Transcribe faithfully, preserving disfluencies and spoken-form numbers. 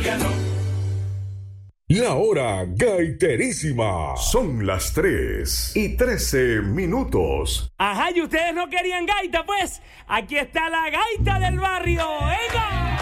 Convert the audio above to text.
La hora gaiterísima. Son las tres y trece minutos. Ajá, ¿y ustedes no querían gaita? Pues aquí está la gaita del barrio. ¡Venga!